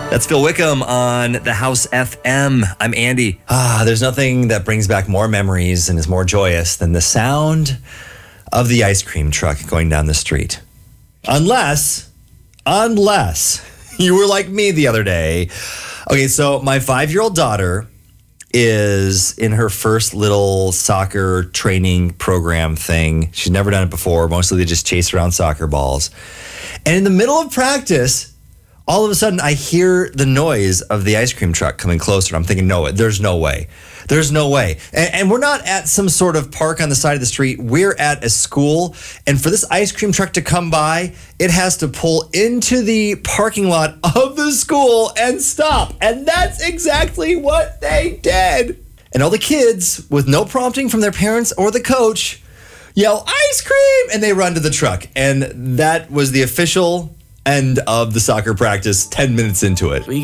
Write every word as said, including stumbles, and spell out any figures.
That's Phil Wickham on the House F M. I'm Andy. Ah, there's nothing that brings back more memories and is more joyous than the sound of the ice cream truck going down the street. Unless, unless you were like me the other day. Okay, so my five-year-old daughter is in her first little soccer training program thing. She's never done it before. Mostly they just chase around soccer balls. And in the middle of practice, all of a sudden, I hear the noise of the ice cream truck coming closer. I'm thinking, no, there's no way. There's no way. And, and we're not at some sort of park on the side of the street. We're at a school. And for this ice cream truck to come by, it has to pull into the parking lot of the school and stop. And that's exactly what they did. And all the kids, with no prompting from their parents or the coach, yell, ice cream! And they run to the truck. And that was the official end of the soccer practice ten minutes into it.